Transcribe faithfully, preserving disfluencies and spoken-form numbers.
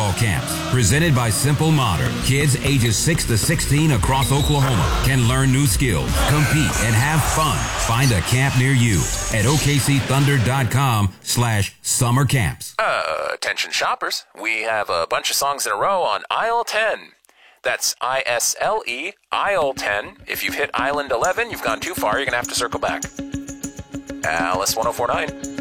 Fall Camps, presented by Simple Modern. Kids ages six to sixteen across Oklahoma can learn new skills, compete, and have fun. Find a camp near you at O K C Thunder dot com slash summer camps. Uh, attention shoppers, we have a bunch of songs in a row on aisle ten. That's I S L E, aisle ten. If you've hit island eleven, you've gone too far, you're going to have to circle back. Alice one oh four point nine.